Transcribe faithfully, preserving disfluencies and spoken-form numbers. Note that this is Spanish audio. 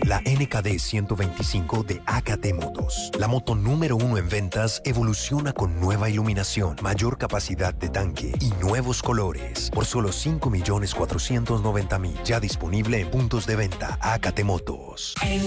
La N K D ciento veinticinco de A K T Motos. La moto número uno en ventas evoluciona con nueva iluminación, mayor capacidad de tanque y nuevos colores. Por solo cinco millones cuatrocientos noventa mil. Ya disponible en puntos de venta A K T Motos.